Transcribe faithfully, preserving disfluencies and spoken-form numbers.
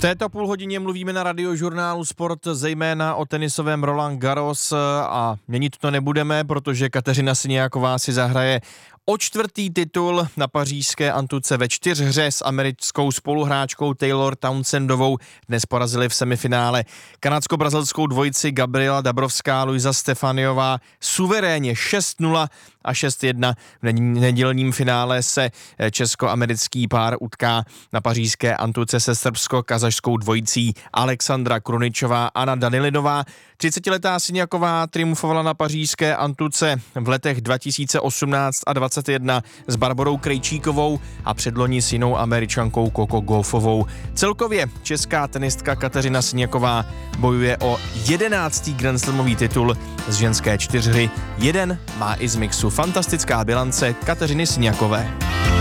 této půlhodině mluvíme na Radiožurnálu Sport zejména o tenisovém Roland Garros a měnit to nebudeme, protože Kateřina Siniaková si zahraje o čtvrtý titul na pařížské antuce ve čtyřhře s americkou spoluhráčkou Taylor Townsendovou. Dnes porazili v semifinále kanadsko-brazilskou dvojici Gabriela Dabrowská, Luisa Stefaniová suverénně šest nula a šest jedna. V nedělním finále se česko-americký pár utká na pařížské antuce se srbsko-kazašskou dvojicí Alexandra Kruničová, Anna Danilidová. třicetiletá Siniaková triumfovala na pařížské antuce v letech dva tisíce osmnáct a dvacet jedna s Barborou Krejčíkovou a předloni s jinou Američankou Coco Gauffovou. Celkově česká tenistka Kateřina Siniaková bojuje o jedenáctý grandslamový titul z ženské čtyřhry. Jeden má i z mixu. Fantastická bilance Kateřiny Siniakové.